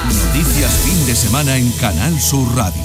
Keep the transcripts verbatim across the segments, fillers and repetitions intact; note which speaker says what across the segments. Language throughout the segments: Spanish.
Speaker 1: Noticias fin de semana en Canal Sur Radio.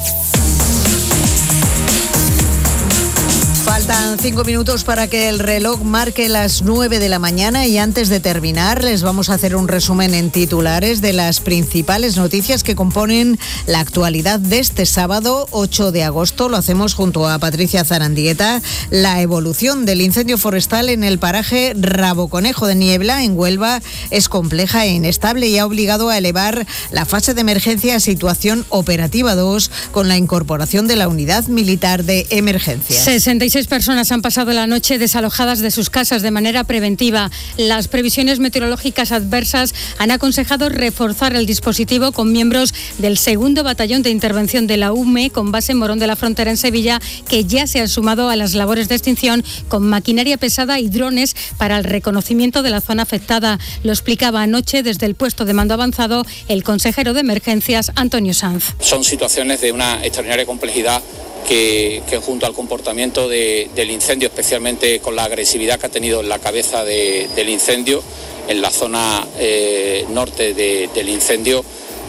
Speaker 2: Faltan cinco minutos para que el reloj marque las nueve de la mañana y antes de terminar les vamos a hacer un resumen en titulares de las principales noticias que componen la actualidad de este sábado ocho de agosto. Lo hacemos junto a Patricia Zarandieta. La evolución del incendio forestal en el paraje Raboconejo de Niebla, en Huelva, es compleja e inestable y ha obligado a elevar la fase de emergencia a situación operativa dos con la incorporación de la unidad militar de emergencias.
Speaker 3: sesenta y seis personas han pasado la noche desalojadas de sus casas de manera preventiva. Las previsiones meteorológicas adversas han aconsejado reforzar el dispositivo con miembros del segundo Batallón de Intervención de la U M E con base en Morón de la Frontera en Sevilla, que ya se han sumado a las labores de extinción con maquinaria pesada y drones para el reconocimiento de la zona afectada. Lo explicaba anoche desde el puesto de mando avanzado el consejero de Emergencias, Antonio Sanz.
Speaker 4: Son situaciones de una extraordinaria complejidad Que, que junto al comportamiento de, del incendio, especialmente con la agresividad que ha tenido en la cabeza de, del incendio, en la zona eh, norte de, del incendio,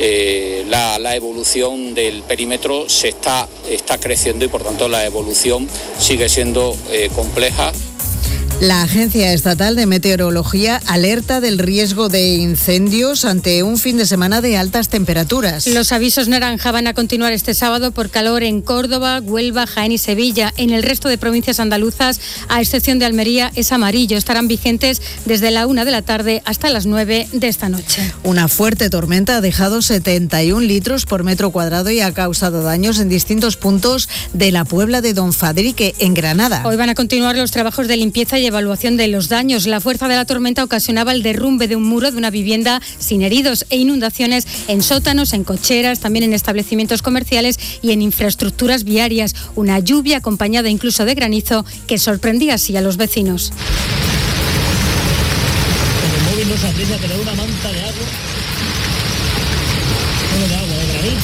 Speaker 4: eh, la, la evolución del perímetro se está, está creciendo y por tanto la evolución sigue siendo eh, compleja.
Speaker 2: La Agencia Estatal de Meteorología alerta del riesgo de incendios ante un fin de semana de altas temperaturas.
Speaker 3: Los avisos naranja van a continuar este sábado por calor en Córdoba, Huelva, Jaén y Sevilla. En el resto de provincias andaluzas, a excepción de Almería, es amarillo. Estarán vigentes desde la una de la tarde hasta las nueve de esta noche.
Speaker 2: Una fuerte tormenta ha dejado setenta y un litros por metro cuadrado y ha causado daños en distintos puntos de la Puebla de Don Fadrique, en Granada.
Speaker 3: Hoy van a continuar los trabajos de limpieza y evaluación de los daños. La fuerza de la tormenta ocasionaba el derrumbe de un muro de una vivienda sin heridos e inundaciones en sótanos, en cocheras, también en establecimientos comerciales y en infraestructuras viarias. Una lluvia acompañada incluso de granizo que sorprendía así a los vecinos.
Speaker 5: El móvil no se aprieta, pero una manta de agua. Solo de agua, de granizo.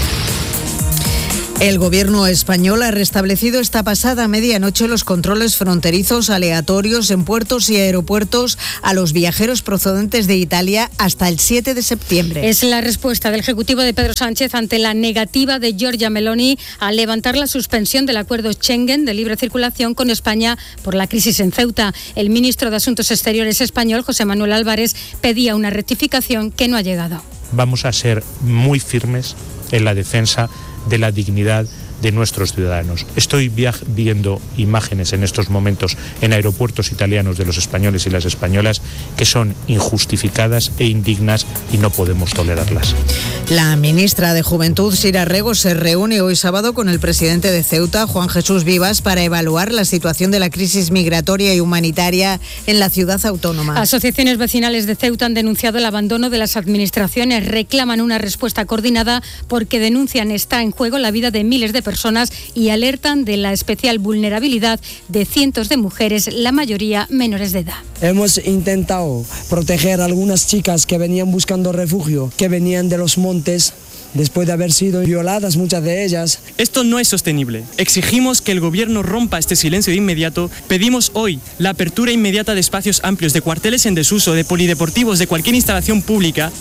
Speaker 2: El gobierno español ha restablecido esta pasada medianoche los controles fronterizos aleatorios en puertos y aeropuertos a los viajeros procedentes de Italia hasta el siete de septiembre.
Speaker 3: Es la respuesta del Ejecutivo de Pedro Sánchez ante la negativa de Giorgia Meloni a levantar la suspensión del acuerdo Schengen de libre circulación con España por la crisis en Ceuta. El ministro de Asuntos Exteriores español, José Manuel Álvarez, pedía una rectificación que no ha llegado.
Speaker 6: Vamos a ser muy firmes en la defensa de la dignidad de nuestros ciudadanos. Estoy viaj- viendo imágenes en estos momentos en aeropuertos italianos de los españoles y las españolas que son injustificadas e indignas y no podemos tolerarlas.
Speaker 2: La ministra de Juventud, Sira Rego, se reúne hoy sábado con el presidente de Ceuta, Juan Jesús Vivas, para evaluar la situación de la crisis migratoria y humanitaria en la ciudad autónoma.
Speaker 3: Asociaciones vecinales de Ceuta han denunciado el abandono de las administraciones, reclaman una respuesta coordinada porque denuncian está en juego la vida de miles de personas personas y alertan de la especial vulnerabilidad de cientos de mujeres, la mayoría menores de edad.
Speaker 7: Hemos intentado proteger a algunas chicas que venían buscando refugio, que venían de los montes, después de haber sido violadas muchas de ellas.
Speaker 8: Esto no es sostenible. Exigimos que el gobierno rompa este silencio de inmediato. Pedimos hoy la apertura inmediata de espacios amplios, de cuarteles en desuso, de polideportivos, de cualquier instalación pública.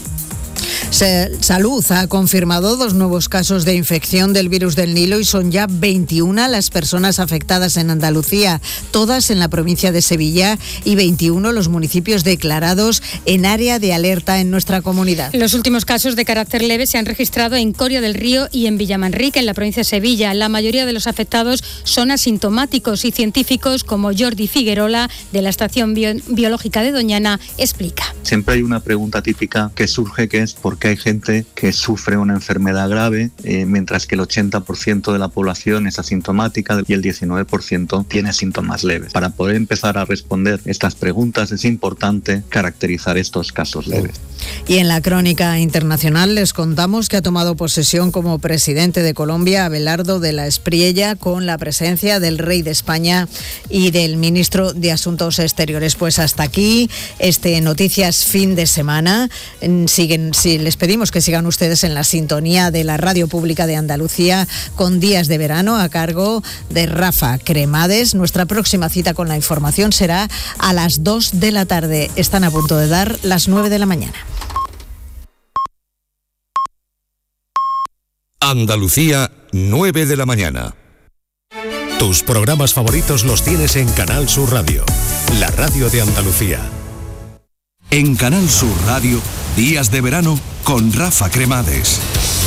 Speaker 2: Salud ha confirmado dos nuevos casos de infección del virus del Nilo y son ya veintiuna las personas afectadas en Andalucía, todas en la provincia de Sevilla, y veintiuno los municipios declarados en área de alerta en nuestra comunidad.
Speaker 3: Los últimos casos de carácter leve se han registrado en Coria del Río y en Villamanrique, en la provincia de Sevilla. La mayoría de los afectados son asintomáticos y científicos, como Jordi Figuerola, de la Estación Bio- Biológica de Doñana, explica.
Speaker 9: Siempre hay una pregunta típica que surge, que es ¿por qué hay gente que sufre una enfermedad grave, eh, mientras que el ochenta por ciento de la población es asintomática y el diecinueve por ciento tiene síntomas leves? Para poder empezar a responder estas preguntas es importante caracterizar estos casos leves.
Speaker 2: Y en la crónica internacional les contamos que ha tomado posesión como presidente de Colombia Abelardo de la Espriella, con la presencia del rey de España y del ministro de Asuntos Exteriores. Pues hasta aquí este Noticias Fin de Semana. Siguen, si les pedimos que sigan ustedes en la sintonía de la Radio Pública de Andalucía con Días de Verano a cargo de Rafa Cremades. Nuestra próxima cita con la información será a las dos de la tarde. dos de la tarde. Están a punto de dar las nueve de la mañana.
Speaker 10: Andalucía, nueve de la mañana.
Speaker 11: Tus programas favoritos los tienes en Canal Sur Radio, la radio de Andalucía.
Speaker 1: En Canal Sur Radio, días de verano con Rafa Cremades.